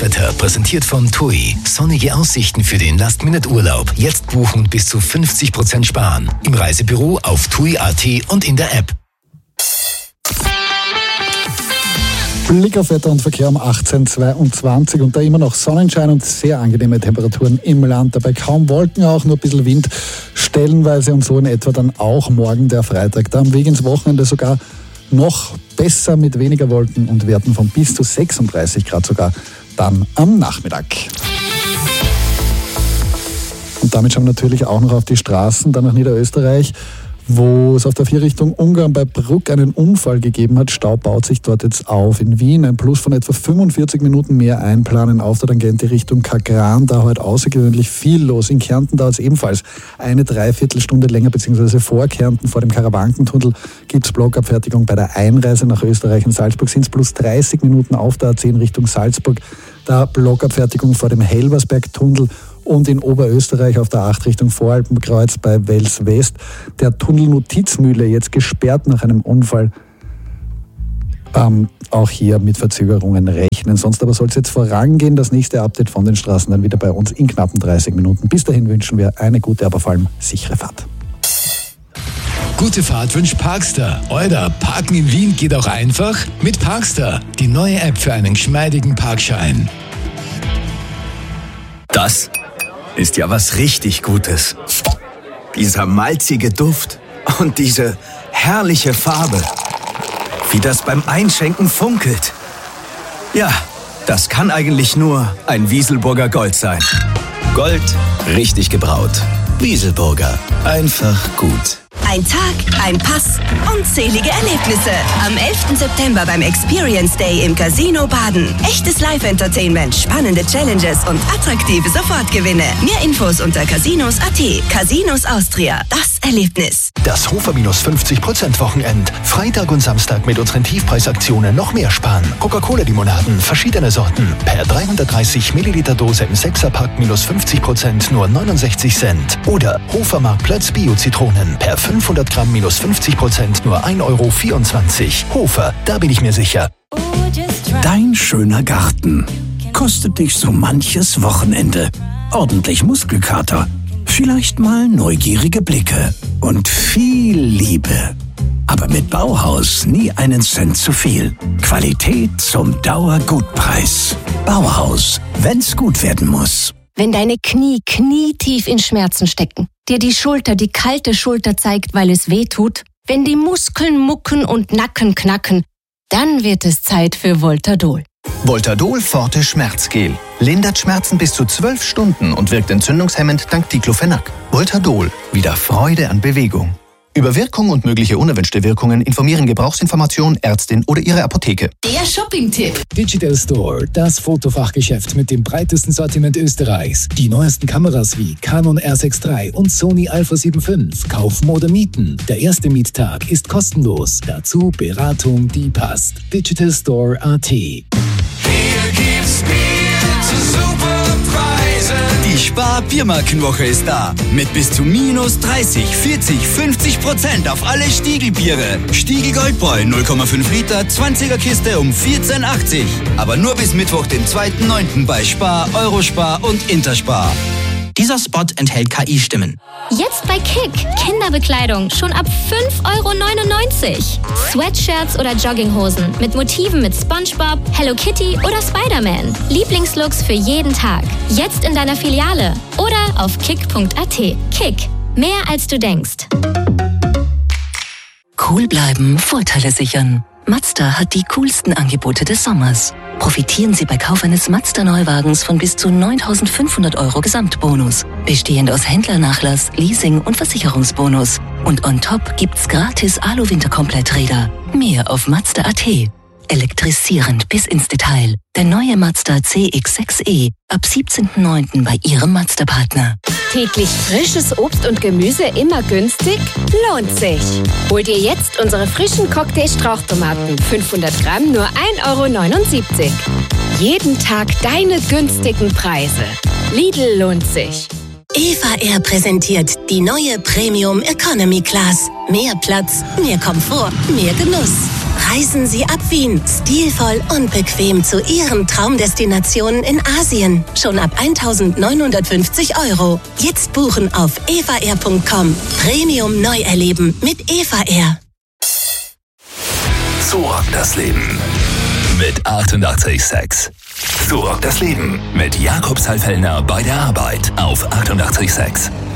Weihnachtswetter präsentiert von TUI. Sonnige Aussichten für den Last-Minute-Urlaub. Jetzt buchen und bis zu 50% sparen. Im Reisebüro, auf TUI.at und in der App. Blick auf Wetter und Verkehr um 18:22 und da immer noch Sonnenschein und sehr angenehme Temperaturen im Land. Dabei kaum Wolken, auch nur ein bisschen Wind stellenweise und so in etwa dann auch morgen der Freitag. Da am Weg ins Wochenende sogar noch besser mit weniger Wolken und Werten von bis zu 36 Grad sogar dann am Nachmittag. Und damit schauen wir natürlich auch noch auf die Straßen, dann nach Niederösterreich, wo es auf der 4 Richtung Ungarn bei Bruck einen Unfall gegeben hat. Stau baut sich dort jetzt auf. In Wien ein Plus von etwa 45 Minuten mehr einplanen auf der Tangente Richtung Kagran. Da heute außergewöhnlich viel los. In Kärnten dauert es ebenfalls eine Dreiviertelstunde länger, beziehungsweise vor Kärnten, vor dem Karawankentunnel, gibt es Blockabfertigung. Bei der Einreise nach Österreich in Salzburg sind es plus 30 Minuten auf der A10 Richtung Salzburg. Da Blockabfertigung vor dem Helversbergtunnel. Und in Oberösterreich auf der 8 Richtung Voralpenkreuz bei Wels West der Tunnel Notizmühle jetzt gesperrt nach einem Unfall. Auch hier mit Verzögerungen rechnen. Sonst aber soll es jetzt vorangehen. Das nächste Update von den Straßen dann wieder bei uns in knappen 30 Minuten. Bis dahin wünschen wir eine gute, aber vor allem sichere Fahrt. Gute Fahrt wünscht Parkstar. Oder Parken in Wien geht auch einfach mit Parkstar. Die neue App für einen geschmeidigen Parkschein. Das ist ja was richtig Gutes. Dieser malzige Duft und diese herrliche Farbe. Wie das beim Einschenken funkelt. Ja, das kann eigentlich nur ein Wieselburger Gold sein. Gold, richtig gebraut. Wieselburger, einfach gut. Ein Tag, ein Pass, unzählige Erlebnisse. Am 11. September beim Experience Day im Casino Baden. Echtes Live-Entertainment, spannende Challenges und attraktive Sofortgewinne. Mehr Infos unter Casinos.at. Casinos Austria. Das Erlebnis. Das Hofer-50% Wochenend. Freitag und Samstag mit unseren Tiefpreisaktionen noch mehr sparen. Coca-Cola-Limonaden, verschiedene Sorten. Per 330 Milliliter Dose im 6er-Pack minus 50%, nur 69 Cent. Oder Hofer-Marktplatz Bio-Zitronen. Per 500 Gramm minus 50%, nur 1,24 €. Hofer, da bin ich mir sicher. Dein schöner Garten kostet dich so manches Wochenende. Ordentlich Muskelkater, vielleicht mal neugierige Blicke und viel Liebe. Aber mit Bauhaus nie einen Cent zu viel. Qualität zum Dauergutpreis. Bauhaus, wenn's gut werden muss. Wenn deine Knie knietief in Schmerzen stecken, dir die Schulter die kalte Schulter zeigt, weil es weh tut, wenn die Muskeln mucken und Nacken knacken, dann wird es Zeit für Voltadol. Voltadol Forte Schmerzgel. Lindert Schmerzen bis zu 12 Stunden und wirkt entzündungshemmend dank Diclofenac. Voltadol. Wieder Freude an Bewegung. Über Wirkung und mögliche unerwünschte Wirkungen informieren Gebrauchsinformation, Ärztin oder Ihre Apotheke. Der Shopping-Tipp. Digital Store, das Fotofachgeschäft mit dem breitesten Sortiment Österreichs. Die neuesten Kameras wie Canon R6 III und Sony Alpha 7 V. Kaufen oder mieten. Der erste Miettag ist kostenlos. Dazu Beratung, die passt. Digital Store.at. Hier gibt's Bier zu super Preisen. Die Spar-Biermarkenwoche ist da. Mit bis zu minus 30, 40, 50% auf alle Stiegelbiere. Stiegel Goldbräu 0,5 Liter, 20er Kiste um 14,80. Aber nur bis Mittwoch, den 2.9. bei Spar, Eurospar und Interspar. Dieser Spot enthält KI-Stimmen. Jetzt bei Kick. Kinderbekleidung schon ab 5,99 €. Sweatshirts oder Jogginghosen mit Motiven mit SpongeBob, Hello Kitty oder Spider-Man. Lieblingslooks für jeden Tag. Jetzt in deiner Filiale oder auf kick.at. Kick. Mehr als du denkst. Cool bleiben, Vorteile sichern. Mazda hat die coolsten Angebote des Sommers. Profitieren Sie bei Kauf eines Mazda-Neuwagens von bis zu 9.500 € Gesamtbonus. Bestehend aus Händlernachlass, Leasing und Versicherungsbonus. Und on top gibt's gratis Alu-Winterkompletträder. Mehr auf Mazda.at. Elektrisierend bis ins Detail. Der neue Mazda CX-6e ab 17.09. bei Ihrem Mazda-Partner. Täglich frisches Obst und Gemüse immer günstig? Lohnt sich. Hol dir jetzt unsere frischen Cocktail-Strauchtomaten. 500 Gramm nur 1,79 €. Jeden Tag deine günstigen Preise. Lidl lohnt sich. Eva Air präsentiert die neue Premium Economy Class. Mehr Platz, mehr Komfort, mehr Genuss. Reisen Sie ab Wien, stilvoll und bequem zu Ihren Traumdestinationen in Asien. Schon ab 1.950 €. Jetzt buchen auf evaair.com. Premium neu erleben mit Eva Air. So rockt das Leben. Mit 88,6. So rockt das Leben mit Jakob Salfellner bei der Arbeit auf 88,6.